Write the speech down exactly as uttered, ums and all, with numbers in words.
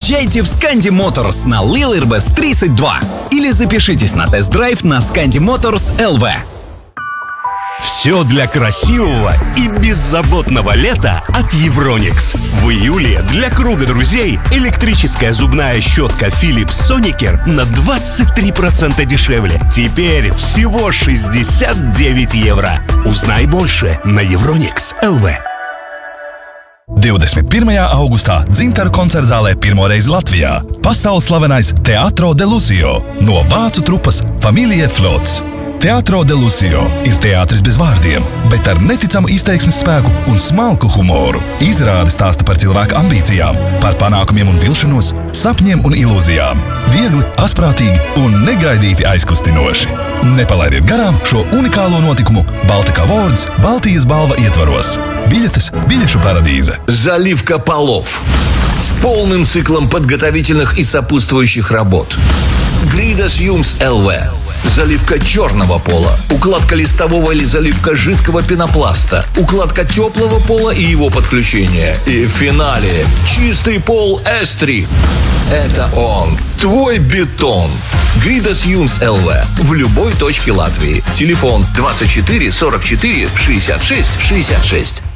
Приезжайте в Сканди Моторс на Лилербес тридцать два или запишитесь на тест-драйв на Сканди Моторс эл ви. Все для красивого и беззаботного лета от Евроникс. В июле для круга друзей электрическая зубная щетка Philips Sonicare на двадцать три процента дешевле. Теперь всего шестьдесят девять евро. Узнай больше на Евроникс точка эл ви. divdesmit pirmajā augustā Dzintara koncertzālē pirmoreiz Latvijā pasaules slavenais Teatro de Lucio no vācu trupas Familie Flots. Teatro de Lucio ir teātris bez vārdiem, bet ar neticamu izteiksmes spēku un smalku humoru. Izrāde stāsta par cilvēku ambīcijām, par panākumiem un vilšanos, sapņiem un ilūzijām. Viegli, asprātīgi un negaidīti aizkustinoši. Nepalaidiet garām šo unikālo notikumu Baltika Awards Baltijas balva ietvaros. Biļetes Biļešu paradīze. Заливка полов с полным циклом подготовительных и сопутствующих работ. Гридас Юмс эл ви. Заливка черного пола, укладка листового или заливка жидкого пенопласта, укладка теплого пола и его подключение. И в финале чистый пол эс три. Это он, твой бетон. Гридас Юмс эл ви в любой точке Латвии. Телефон двадцать четыре сорок четыре шестьдесят шесть шестьдесят шесть.